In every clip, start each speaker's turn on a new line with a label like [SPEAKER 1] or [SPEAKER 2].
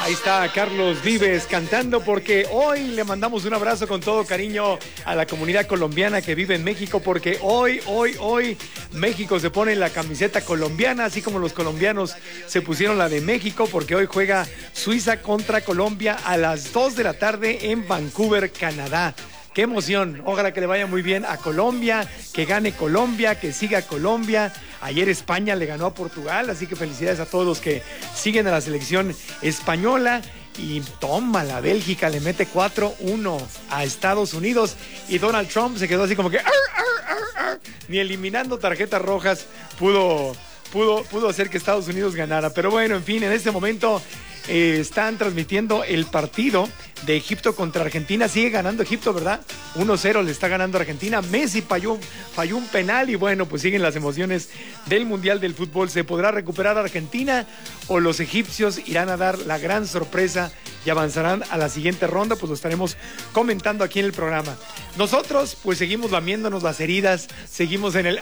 [SPEAKER 1] Ahí está Carlos Vives cantando porque hoy le mandamos un abrazo con todo cariño a la comunidad colombiana que vive en México porque hoy México se pone la camiseta colombiana, así como los colombianos se pusieron la de México porque hoy juega Suiza contra Colombia a las 2 de la tarde en Vancouver, Canadá. ¡Qué emoción! Ojalá que le vaya muy bien a Colombia, que gane Colombia, que siga Colombia. Ayer España le ganó a Portugal, así que felicidades a todos los que siguen a la selección española. Y toma, la Bélgica le mete 4-1 a Estados Unidos y Donald Trump se quedó así como que ni eliminando tarjetas rojas pudo hacer que Estados Unidos ganara. Pero bueno, en fin, en este momento están transmitiendo el partido de Egipto contra Argentina. Sigue ganando Egipto, ¿verdad? 1-0 le está ganando Argentina. Messi falló un penal y bueno, pues siguen las emociones del Mundial del Fútbol. ¿Se podrá recuperar Argentina o los egipcios irán a dar la gran sorpresa y avanzarán a la siguiente ronda? Pues lo estaremos comentando aquí en el programa. Nosotros pues seguimos lamiéndonos las heridas, seguimos en el...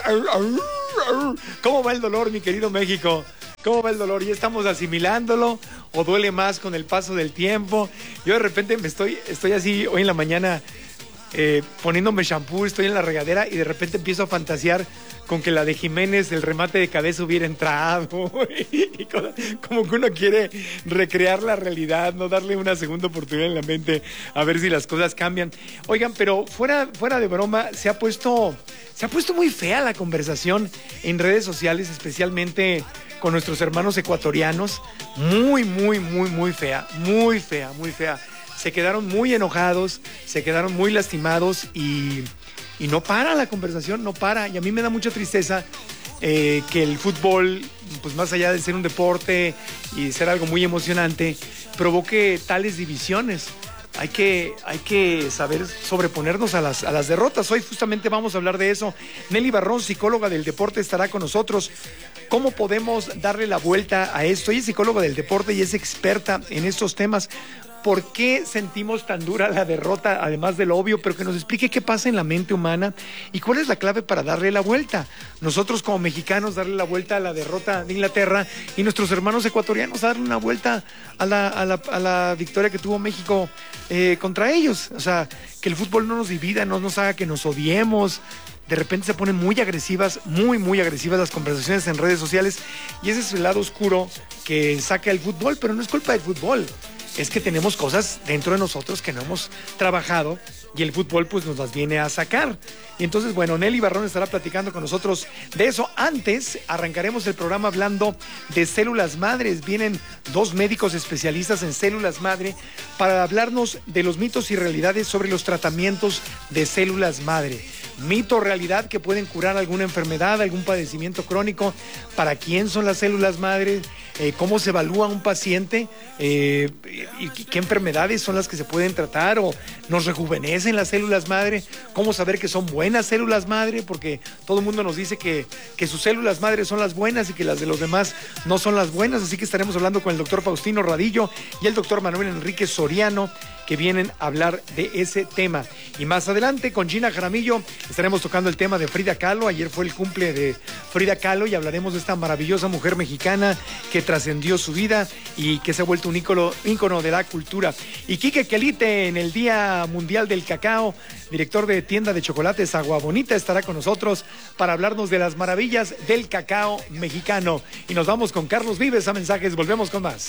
[SPEAKER 1] ¿Cómo va el dolor, mi querido México? ¿Cómo va el dolor? ¿Ya estamos asimilándolo o duele más con el paso del tiempo? Yo de repente estoy así hoy en la mañana poniéndome shampoo, estoy en la regadera y de repente empiezo a fantasear con que la de Jiménez, el remate de cabeza hubiera entrado. Y como que uno quiere recrear la realidad, no darle una segunda oportunidad en la mente a ver si las cosas cambian. Oigan, pero fuera de broma, se ha puesto muy fea la conversación en redes sociales, especialmente con nuestros hermanos ecuatorianos. Muy fea. Se quedaron muy enojados, se quedaron muy lastimados y no para la conversación, no para. Y a mí me da mucha tristeza que el fútbol, pues más allá de ser un deporte y ser algo muy emocionante, provoque tales divisiones. Hay que saber sobreponernos a las derrotas. Hoy justamente vamos a hablar de eso. Nelly Barrón, psicóloga del deporte, estará con nosotros. ¿Cómo podemos darle la vuelta a esto? Ella es psicóloga del deporte y es experta en estos temas. ¿Por qué sentimos tan dura la derrota, además de lo obvio, pero que nos explique qué pasa en la mente humana y cuál es la clave para darle la vuelta? Nosotros como mexicanos darle la vuelta a la derrota de Inglaterra y nuestros hermanos ecuatorianos darle una vuelta a la victoria que tuvo México contra ellos. O sea, que el fútbol no nos divida, no nos haga que nos odiemos. De repente se ponen muy agresivas las conversaciones en redes sociales y ese es el lado oscuro que saca el fútbol, pero no es culpa del fútbol. Es que tenemos cosas dentro de nosotros que no hemos trabajado y el fútbol pues nos las viene a sacar. Y entonces, bueno, Nelly Barrón estará platicando con nosotros de eso. Antes arrancaremos el programa hablando de células madres. Vienen 2 médicos especialistas en células madre para hablarnos de los mitos y realidades sobre los tratamientos de células madre. Mito o realidad que pueden curar alguna enfermedad, algún padecimiento crónico. ¿Para quién son las células madre? ¿Cómo se evalúa un paciente? ¿Y qué enfermedades son las que se pueden tratar o nos rejuvenecen las células madre? ¿Cómo saber que son buenas células madre? Porque todo el mundo nos dice que sus células madre son las buenas y que las de los demás no son las buenas. Así que estaremos hablando con el doctor Faustino Radillo y el doctor Manuel Enrique Soriano, que vienen a hablar de ese tema. Y más adelante con Gina Jaramillo estaremos tocando el tema de Frida Kahlo. Ayer fue el cumple de Frida Kahlo y hablaremos de esta maravillosa mujer mexicana que trascendió su vida y que se ha vuelto un ícono de la cultura. Y Quique Quelite, en el Día Mundial del Cacao, director de tienda de chocolates Agua Bonita, estará con nosotros para hablarnos de las maravillas del cacao mexicano. Y nos vamos con Carlos Vives a mensajes. Volvemos con más.